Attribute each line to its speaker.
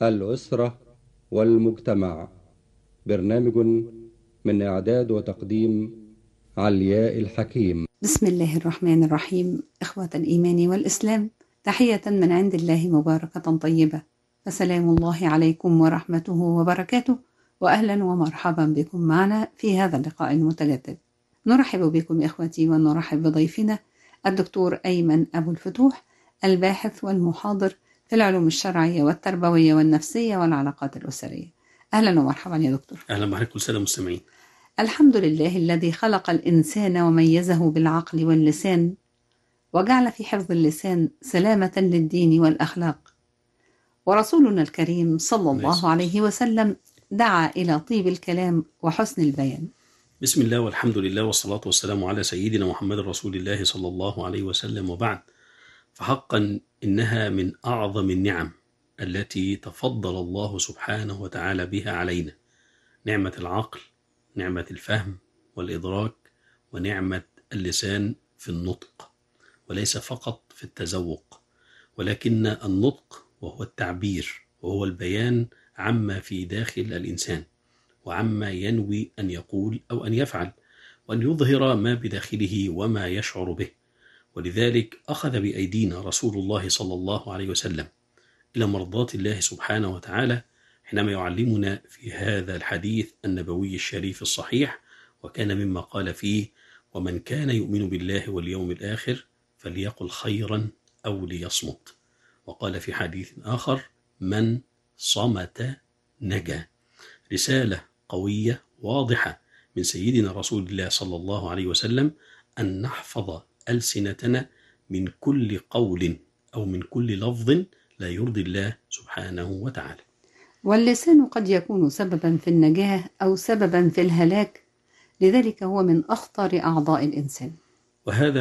Speaker 1: الأسرة والمجتمع. برنامج من إعداد وتقديم علياء الحكيم.
Speaker 2: بسم الله الرحمن الرحيم. إخوة الإيمان والإسلام، تحية من عند الله مباركة طيبة، فسلام الله عليكم ورحمته وبركاته، وأهلا ومرحبا بكم معنا في هذا اللقاء المتجدد. نرحب بكم إخوتي، ونرحب بضيفنا الدكتور أيمن أبو الفتوح، الباحث والمحاضر في العلوم الشرعية والتربوية والنفسية والعلاقات الأسرية. أهلا ومرحبا يا دكتور.
Speaker 3: أهلا بحضرتك والسادة المستمعين.
Speaker 2: الحمد لله الذي خلق الإنسان وميزه بالعقل واللسان، وجعل في حفظ اللسان سلامة للدين والأخلاق. ورسولنا الكريم صلى الله عليه وسلم دعا إلى طيب الكلام وحسن البيان.
Speaker 3: بسم الله والحمد لله والصلاة والسلام على سيدنا محمد رسول الله صلى الله عليه وسلم، وبعد، فحقا إنها من أعظم النعم التي تفضل الله سبحانه وتعالى بها علينا، نعمة العقل، نعمة الفهم والإدراك، ونعمة اللسان في النطق، وليس فقط في التذوق، ولكن النطق وهو التعبير وهو البيان عما في داخل الإنسان، وعما ينوي أن يقول أو أن يفعل، وأن يظهر ما بداخله وما يشعر به. ولذلك أخذ بأيدينا رسول الله صلى الله عليه وسلم إلى مرضاة الله سبحانه وتعالى حينما يعلمنا في هذا الحديث النبوي الشريف الصحيح، وكان مما قال فيه: ومن كان يؤمن بالله واليوم الآخر فليقل خيرا أو ليصمت. وقال في حديث آخر: من صمت نجا. رسالة قوية واضحة من سيدنا رسول الله صلى الله عليه وسلم أن نحفظ ألسنتنا من كل قول أو من كل لفظ لا يرضي الله سبحانه وتعالى.
Speaker 2: واللسان قد يكون سببا في النجاة أو سببا في الهلاك، لذلك هو من أخطر أعضاء الإنسان.
Speaker 3: وهذا